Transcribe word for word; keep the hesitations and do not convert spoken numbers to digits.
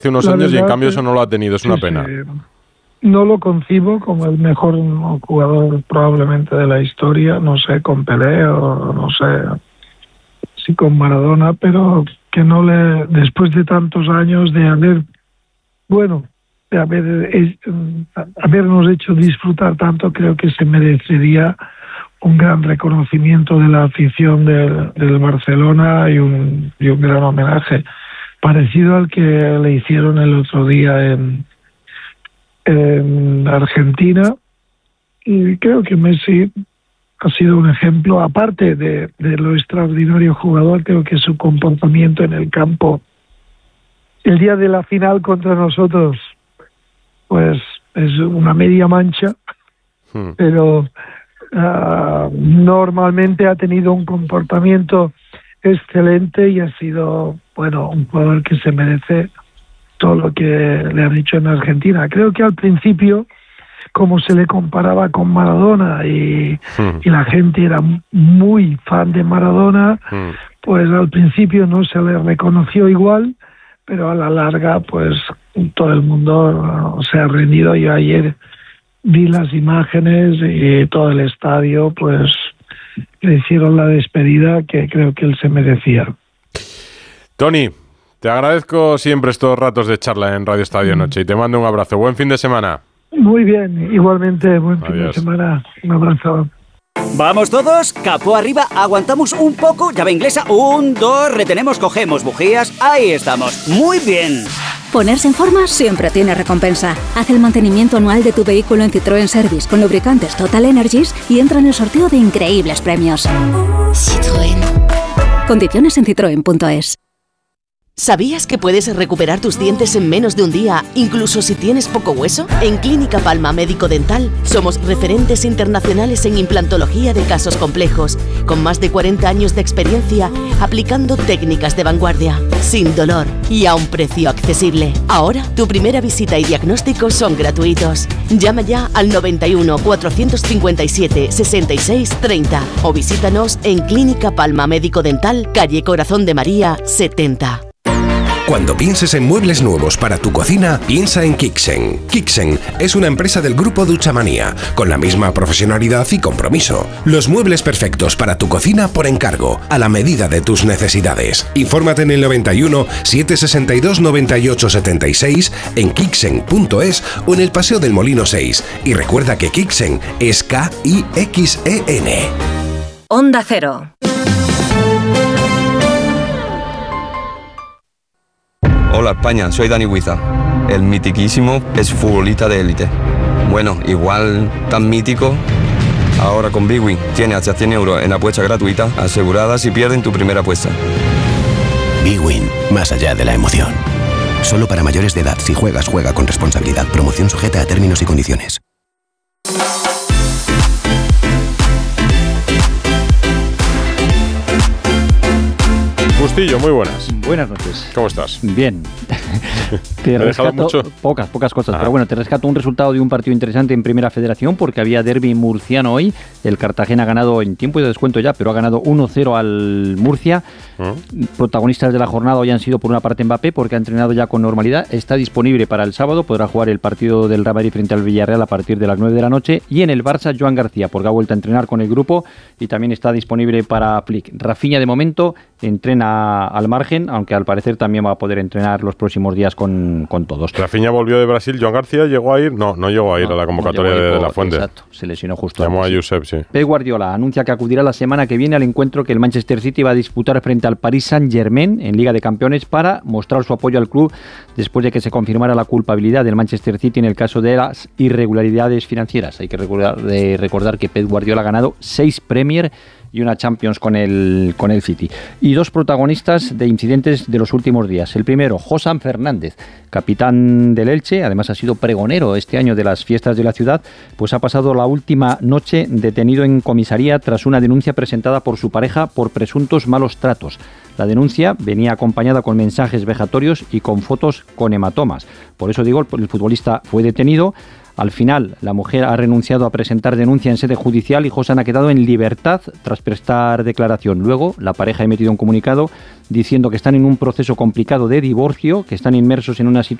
hace unos La años y en verdad cambio que- eso no lo ha tenido, es una sí, pena. sí. No lo concibo como el mejor jugador probablemente de la historia, no sé, con Pelé o no sé si con Maradona, pero que no le, después de tantos años de haber, bueno, de haber, es, habernos hecho disfrutar tanto, creo que se merecería un gran reconocimiento de la afición del, del Barcelona y un, y un gran homenaje, parecido al que le hicieron el otro día en en Argentina, y creo que Messi ha sido un ejemplo, aparte de, de lo extraordinario jugador, creo que su comportamiento en el campo el día de la final contra nosotros pues es una media mancha, hmm. pero uh, normalmente ha tenido un comportamiento excelente y ha sido, bueno, un jugador que se merece todo lo que le han dicho en Argentina. Creo que al principio, como se le comparaba con Maradona y, mm. y la gente era muy fan de Maradona, mm. pues al principio no se le reconoció igual, pero a la larga pues todo el mundo se ha rendido. Yo ayer vi las imágenes y todo el estadio pues le hicieron la despedida que creo que él se merecía. Tony, te agradezco siempre estos ratos de charla en Radio Estadio Noche y te mando un abrazo. Buen fin de semana. Muy bien, igualmente, buen fin Adiós. de semana. Un abrazo. ¿Vamos todos? Capó arriba, aguantamos un poco, llave inglesa, un, dos, retenemos, cogemos bujías, ahí estamos. Muy bien. Ponerse en forma siempre tiene recompensa. Haz el mantenimiento anual de tu vehículo en Citroën Service con lubricantes Total Energies y entra en el sorteo de increíbles premios. Citroën. Condiciones en citroen punto es. ¿Sabías que puedes recuperar tus dientes en menos de un día, incluso si tienes poco hueso? En Clínica Palma Médico Dental somos referentes internacionales en implantología de casos complejos, con más de cuarenta años de experiencia aplicando técnicas de vanguardia, sin dolor y a un precio accesible. Ahora, tu primera visita y diagnóstico son gratuitos. Llama ya al noventa y uno, cuatrocientos cincuenta y siete, sesenta y seis, treinta o visítanos en Clínica Palma Médico Dental, calle Corazón de María, setenta. Cuando pienses en muebles nuevos para tu cocina, piensa en Kixen. Kixen es una empresa del grupo Duchamanía, con la misma profesionalidad y compromiso. Los muebles perfectos para tu cocina por encargo, a la medida de tus necesidades. Infórmate en el noventa y uno, setecientos sesenta y dos, noventa y ocho, setenta y seis, en kixen punto es o en el Paseo del Molino seis. Y recuerda que Kixen es K I X E N. Onda Cero. Hola España, soy Dani Huiza. El mitiquísimo es futbolista de élite. Bueno, igual tan mítico. Ahora con Bwin tiene hasta cien euros en apuesta gratuita asegurada si pierden tu primera apuesta. Bwin, más allá de la emoción. Solo para mayores de edad. Si juegas, juega con responsabilidad. Promoción sujeta a términos y condiciones. Bustillo, muy buenas. Buenas noches. ¿Cómo estás? Bien. Te ¿Me he dejado rescato mucho? Pocas, pocas cosas. Ah. Pero bueno, te rescato un resultado de un partido interesante en Primera Federación porque había derbi murciano hoy. El Cartagena ha ganado en tiempo y de descuento ya, pero ha ganado uno cero al Murcia. ¿Mm? Protagonistas de la jornada hoy han sido por una parte Mbappé porque ha entrenado ya con normalidad. Está disponible para el sábado. Podrá jugar el partido del Real Madrid frente al Villarreal a partir de las nueve de la noche. Y en el Barça, Joan García, porque ha vuelto a entrenar con el grupo y también está disponible para Flick. Rafinha, de momento, entrena al margen, aunque al parecer también va a poder entrenar los próximos días con, con todos. Rafinha volvió de Brasil. Joan García llegó a ir. No, no llegó a ir no, a la convocatoria no de, de la Fuente. Exacto, se lesionó justo. Llamó antes, a Josep, sí. Pep Guardiola anuncia que acudirá la semana que viene al encuentro que el Manchester City va a disputar frente al Paris Saint-Germain en Liga de Campeones para mostrar su apoyo al club después de que se confirmara la culpabilidad del Manchester City en el caso de las irregularidades financieras. Hay que recordar, de recordar que Pep Guardiola ha ganado seis Premier y una Champions con el, con el City. Y dos protagonistas de incidentes de los últimos días. El primero, Josan Fernández, capitán del Elche, además ha sido pregonero este año de las fiestas de la ciudad, pues ha pasado la última noche detenido en comisaría tras una denuncia presentada por su pareja por presuntos malos tratos. La denuncia venía acompañada con mensajes vejatorios y con fotos con hematomas. Por eso digo, el futbolista fue detenido. Al final, la mujer ha renunciado a presentar denuncia en sede judicial y Josan ha quedado en libertad tras prestar declaración. Luego, la pareja ha emitido un comunicado diciendo que están en un proceso complicado de divorcio, que están inmersos en una situación